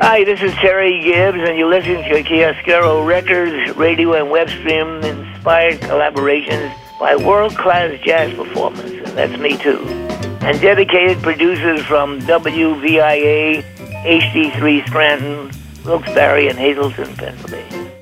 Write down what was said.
Hi, this is Terry Gibbs, and you're listening to Chiaroscuro Records, radio and web stream inspired collaborations by world-class jazz performers, and that's me too. And dedicated producers from WVIA, HD3 Scranton, Wilkes-Barre, and Hazleton, Pennsylvania.